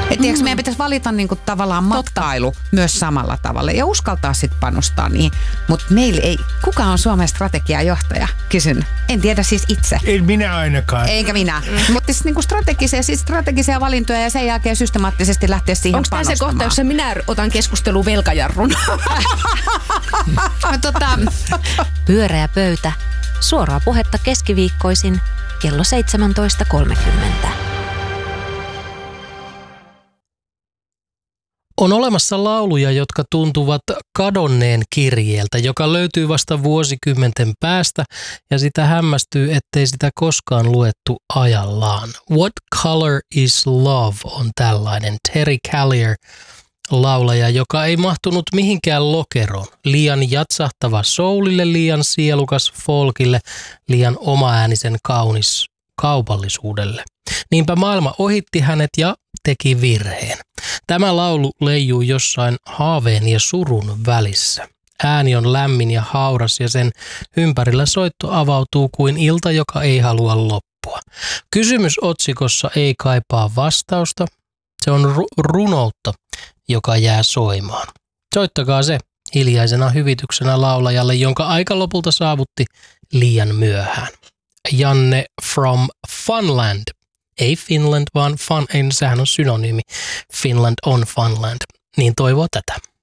Et tiiäks, meidän pitäisi valita niinku tavallaan matkailu myös samalla tavalla ja uskaltaa sitten panostaa niin. Mutta meillä ei, kuka on Suomen strategiajohtaja? Kysyn. En tiedä siis itse. En minä ainakaan. Eikä minä. Mutta siis niinku strategisia valintoja ja sen jälkeen systemaattisesti lähteä siihen Onko panostamaan. tämä se kohta, jossa minä otan keskusteluun velkajarrun? Pyöreä pöytä. Suoraa puhetta keskiviikkoisin kello 17.30. On olemassa lauluja, jotka tuntuvat kadonneen kirjeeltä, joka löytyy vasta vuosikymmenten päästä ja sitä hämmästyy, ettei sitä koskaan luettu ajallaan. What Color is Love on tällainen Terry Callier laulaja, joka ei mahtunut mihinkään lokeroon. Liian jatsahtava soulille, liian sielukas folkille, liian omaäänisen kaunis kaupallisuudelle. Niinpä maailma ohitti hänet ja teki virheen. Tämä laulu leijuu jossain haaveen ja surun välissä. Ääni on lämmin ja hauras ja sen ympärillä soitto avautuu kuin ilta, joka ei halua loppua. Kysymys otsikossa ei kaipaa vastausta. Se on runoutta, joka jää soimaan. Soittakaa se hiljaisena hyvityksenä laulajalle, jonka aika lopulta saavutti liian myöhään. Janne from Funland. Ei Finland, vaan sehän on synonyymi. Finland on Funland. Niin toivoo tätä.